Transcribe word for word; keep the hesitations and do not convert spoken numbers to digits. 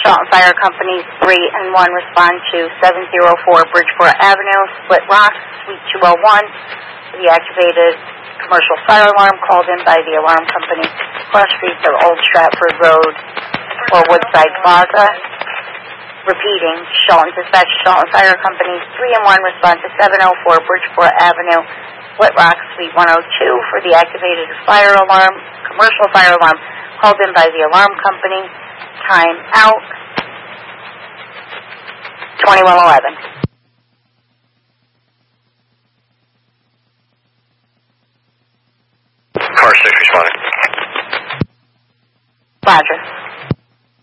Charlton Fire Company three and one respond to seven oh four Bridgeport Avenue, Split Rock, Suite two oh one. The activated commercial fire alarm called in by the alarm company, cross streets of Old Stratford Road or Woodside Plaza. Repeating, Charlton Dispatch, Charlton Fire Company three and one respond to seven oh four Bridgeport Avenue, Split Rock, Suite one oh two for the activated fire alarm, commercial fire alarm called in by the alarm company. Time out, twenty-one eleven. Car six responding. Roger.